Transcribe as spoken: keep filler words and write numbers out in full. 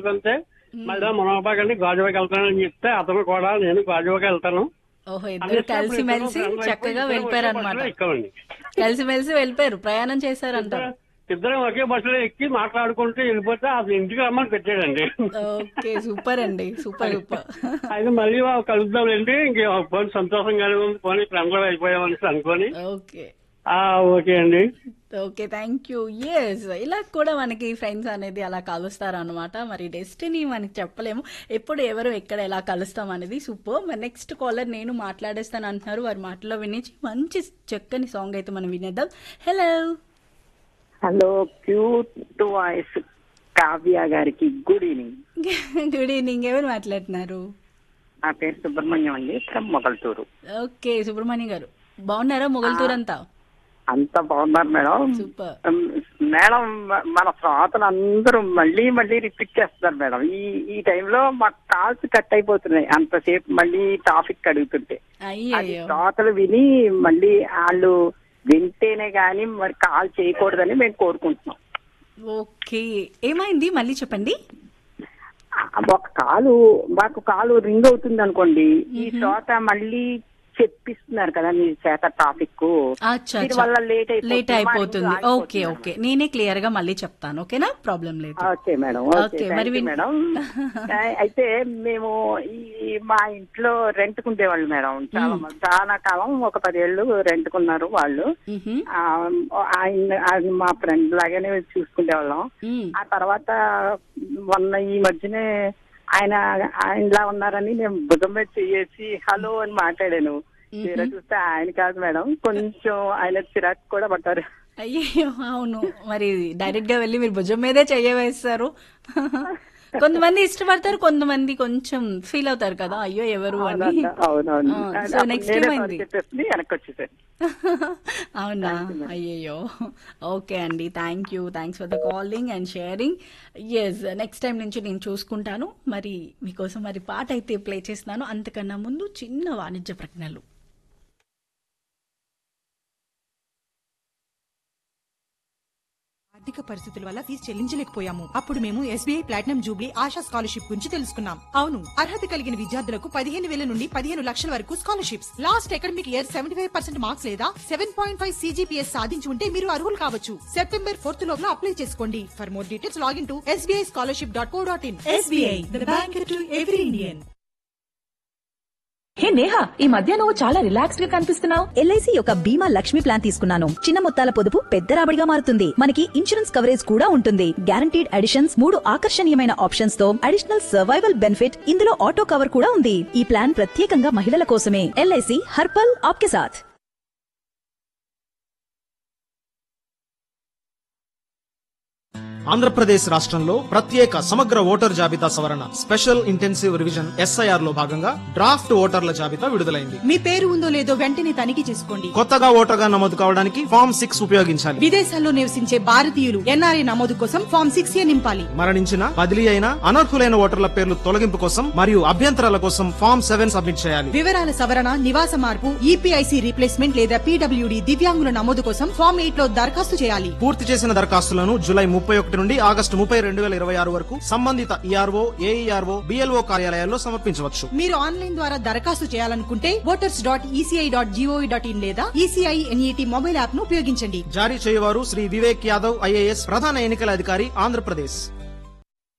వెళ్తుంటే మళ్ళీ మునగపాకండి గాజువాకి వెళ్తానని చెప్తే అతను కూడా నేను గాజువాకి వెళ్తాను. ఓహో, ఇద్దరు కలిసి మెలిసి చక్కగా వెళ్ళిపోయారు అనమాట. ఎక్కామండి, కలిసి మెలిసి వెళ్ళిపోయారు, ప్రయాణం చేశారంటారు. ఇద్దరం ఒకే బస్సులో ఎక్కి మాట్లాడుకుంటూ వెళ్ళిపోతే అసలు ఇంటికి రమ్మని పెట్టాడండి. ఓకే, సూపర్ అండి, సూపర్ సూపర్. అయితే మళ్ళీ కలుద్దామండి, ఇంకే పోనీ సంతోషంగానే ఉంది, పోనీ ఫ్రెండ్ కూడా అయిపోయామని అనుకోని. ఓకే ఓకే అండి. Okay, thank you. ఎస్, ఇలా కూడా మనకి ఫ్రెండ్స్ అనేది అలా కలుస్తారు అనమాట. మరి డెస్టినీ మనకి చెప్పలేము ఎప్పుడు ఎవరు ఎక్కడ ఎలా కలుస్తాం అనేది. సూపర్. మరి నెక్స్ట్ కాలర్ నేను మాట్లాడేస్తాను అంటున్నారు, వారి మాటలో వినేసి మంచి చక్కని సాంగ్ అయితే మనం వినేద్దాం. Hello hello, cute voice Kavya గారికి గుడ్ ఈవినింగ్. Good evening. ఎవరు మాట్లాడుతున్నారు? నా పేరు సుబ్రహ్మణ్యం అండి, ఫ్రమ్ మొగల్తూరు. ఓకే, సుబ్రహ్మణ్యం గారు బాగున్నారా? మొగల్తూరు అంతా అంతా బాగున్నారు మేడం. సూపర్ మేడం, మన శ్రోతలు అందరూ మళ్ళీ మళ్ళీ రిపీట్ చేస్తున్నారు మేడం. ఈ ఈ టైంలో మాకు కాల్స్ కట్ అయిపోతున్నాయి, అంతసేపు మళ్ళీ టాపిక్ అడుగుతుంటే. అది శ్రోతలు విని మళ్ళీ వాళ్ళు వింటేనే గాని మరి కాల్ చేయకూడదని మేము కోరుకుంటున్నాం. ఓకే, ఏమైంది మళ్ళీ చెప్పండి. ఒక కాలు మాకు కాలు రింగ్ అవుతుంది అనుకోండి, ఈ శ్రోత మళ్ళీ చెప్పిస్తున్నారు కదా మీ చేత టాపిక్, వల్ల లేట్ లేట్ అయిపోతుంది. ఓకే ఓకే, నేనే క్లియర్ గా మళ్ళీ చెప్తాను. ఓకేనా, ప్రాబ్లం లేదు. Okay madam. ఓకే మరి మేడం, అయితే మేము ఈ మా ఇంట్లో రెంట్కు ఉండేవాళ్ళు మేడం. చాలా చాలా కాలం, ఒక పదేళ్ళు రెంట్కున్నారు వాళ్ళు. ఆయన మా ఫ్రెండ్ లాగానే చూసుకునేవాళ్ళం. ఆ తర్వాత మొన్న ఈ మధ్యనే ఆయన ఆయనలా ఉన్నారని నేను భుజం మీద చేసి హలో అని మాట్లాడాను. తీరా చూస్తే ఆయన కాదు మేడం, కొంచెం ఆయన చిరాకు కూడా పడ్డారు. అయ్యో, అవును, మరి డైరెక్ట్ గా వెళ్ళి మీరు భుజం మీదే చెయ్యవేస్తారు. కొంతమంది ఇష్టపడతారు, కొంతమంది కొంచెం ఫీల్ అవుతారు కదా, అయ్యో ఎవరు అని. సో నెక్స్ట్ వెనక్కి అవునా, అయ్యయ్యో. ఓకే అండి, thank you, thanks for the calling and sharing. Yes, next time నుంచి నేను చూసుకుంటాను. మరి మీకోసం మరి పాట అయితే ప్లే చేస్తున్నాను. అంతకన్నా ముందు చిన్న వాణిజ్య ప్రకటనలు. ఆర్థిక పరిస్థితుల వల్ల ఫీజు చెల్లించలేకపోయాము. అప్పుడు మేము SBI platinum Jubilee ASHA scholarship గురించి తెలుసుకున్నాం. అవును, అర్హత కలిగిన విద్యార్థులకు పదిహేను వేల నుండి పదిహేను లక్షల వరకు scholarships. Last academic year seventy five percent marks లేదా సెవెన్ పాయింట్ ఫైవ్ సీజీపీఎస్ సాధించి ఉంటే మీరు అర్హులు కావచ్చు. సెప్టెంబర్ ఫోర్త్ లోపల అప్లై చేసుకోండి. For more details login to SBI scholarship dot co dot in. SBI, the bank to every Indian. హే నేహా, ఈ మధ్య నువ్వు చాలా రిలాక్స్డ్ గా కనిపిస్తున్నావు. ఎల్ఐసి యొక్క బీమా లక్ష్మి ప్లాన్ తీసుకున్నాను. చిన్న మొత్తాల పొదుపు పెద్ద రాబడిగా మారుతుంది. మనకి ఇన్సూరెన్స్ కవరేజ్ కూడా ఉంటుంది. గ్యారంటీడ్ అడిషన్స్, మూడు ఆకర్షణీయమైన ఆప్షన్స్ తో అడిషనల్ సర్వైవల్ బెనిఫిట్, ఇందులో ఆటో కవర్ కూడా ఉంది. ఈ ప్లాన్ ప్రత్యేకంగా మహిళల కోసమే. ఎల్ఐసి హర్పల్ ఆప్కే సాథ్. ఆంధ్రప్రదేశ్ రాష్ట్రంలో ప్రత్యేక సమగ్ర ఓటర్ జాబితా సవరణ స్పెషల్ ఇంటెన్సివ్ రివిజన్ ఎస్ఐఆర్ లో భాగంగా డ్రాఫ్ట్ ఓటర్ల జాబితా విడుదలైంది. మీ పేరు ఉందో లేదో వెంటనే తనిఖీ చేసుకోండి. కొత్తగా ఓటర్గా నమోదు కావడానికి ఫామ్ సిక్స్ ఉపయోగించాలి. విదేశాల్లో నివసించే భారతీయులు ఎన్ఆర్ఐ నమోదు కోసం ఫామ్ సిక్స్ ఏ నింపాలి. మరణించిన, బదిలీ అయిన, అనర్హులైన ఓటర్ల పేర్లు తొలగింపు కోసం మరియు అభ్యంతరాల కోసం ఫామ్ సెవెన్ సబ్మిట్ చేయాలి. వివరాల సవరణ, నివాస మార్పు, ఈపీఐసి రీప్లేస్మెంట్ లేదా పీడబ్ల్యూడీ దివ్యాంగుల నమోదు కోసం ఫామ్ ఎయిట్ లో దరఖాస్తు చేయాలి. పూర్తి చేసిన దరఖాస్తులను జూలై ముప్పై ఒకటి నుండి ఆగస్టు ముప్పై రెండు వేల ఇరవై ఆరు వరకు సంబంధిత ఈఆర్ఓ, ఏఈఆర్ఓ, బిఎల్ఓ కార్యాలయాల్లో సమర్పించవచ్చు. మీరు ఆన్లైన్ ద్వారా దరఖాస్తు చేయాలనుకుంటే voters dot ECI dot GOV dot in లేదా ఈసీఐ ఎన్ఈటీ మొబైల్ యాప్ ను ఉపయోగించండి. జారీ చేయవారు శ్రీ వివేక్ యాదవ్ ఐఏఎస్, ప్రధాన ఎన్నికల అధికారి, ఆంధ్రప్రదేశ్.